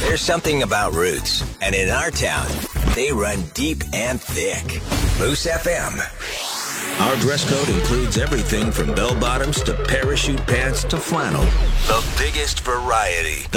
There's something about roots, and in our town, they run deep and thick. Moose FM. Our dress code includes everything from bell-bottoms to parachute pants to flannel. The biggest variety,